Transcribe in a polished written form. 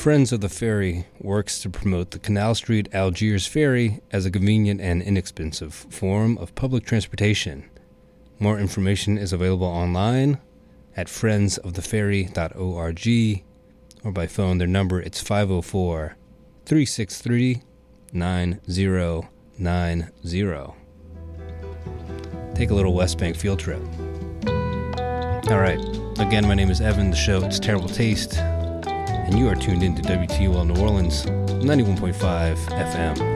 Friends of the Ferry works to promote the Canal Street Algiers Ferry as a convenient and inexpensive form of public transportation. More information is available online at friendsoftheferry.org or by phone. Their number, it's 504-363-9090. Take a little West Bank field trip. All right. Again, my name is Evan. The show, it's Terrible Taste. And you are tuned into WTUL New Orleans, 91.5 FM.